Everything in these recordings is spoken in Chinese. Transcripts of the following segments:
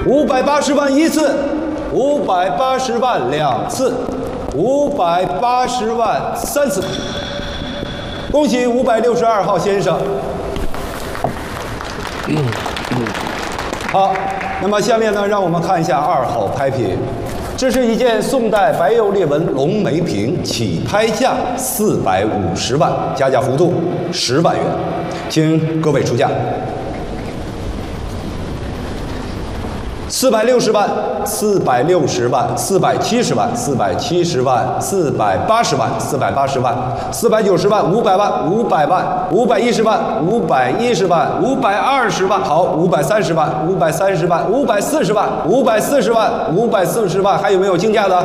580万一次，580万两次，580万3次。恭喜562号先生。好，那么下面呢，让我们看一下2号拍品。这是一件宋代白釉裂纹龙眉瓶，起拍价450万，加价幅度10万元，请各位出价。460万，460万，470万，470万，480万，480万，490万，500万，500万，510万，510万，520万，好，530万，530万，540万，540万，540万，还有没有竞价的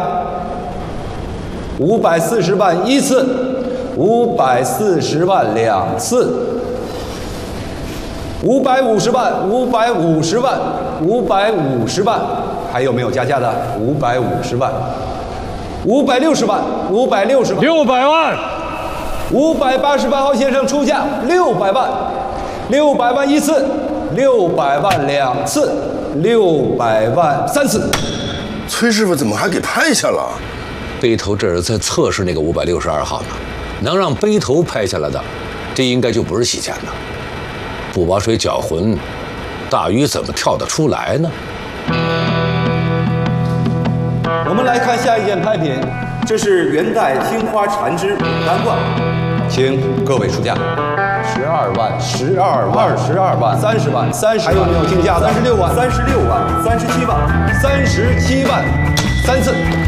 ？540万一次，540万两次。550万，550万，550万，还有没有加价的？550万，560万，560万 ，600万 ，588号先生出价600万，600万一次，600万两次，600万3次。 崔师傅怎么还给拍下了？ 背头这是在测试那个562号呢，能让背头拍下来的，这应该就不是洗钱的。不把水搅浑，大鱼怎么跳得出来呢？ 我们来看下一件拍品，这是元代青花缠枝牡丹罐，请各位出价。12万，12万，22万，30万，30，还有没有竞价的？36万，36万，37万，37万，3次。